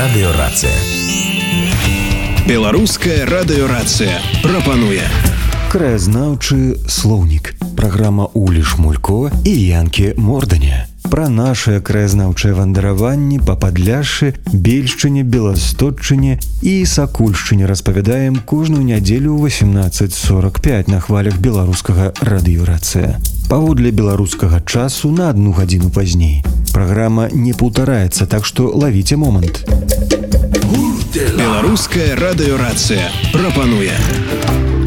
радыёрацыя. Беларуская радыёрацыя прапануе краязнаўчы слоўнік. Праграма Улі Шмулько і Янкі Морданя. Пра нашыя краязнаўчыя вандраванні па Падляшшы, Бельшчыне, Беластотчыне і Сакульшчыне распавядаем кожную нядзелю ў 18:45 на хвалях беларускага радыёрацыя. Паводле беларускага часу на 1 гадзіну пазней. Праграма не паўтараецца, так што лавіце момант. Беларуская радыёрацыя прапануе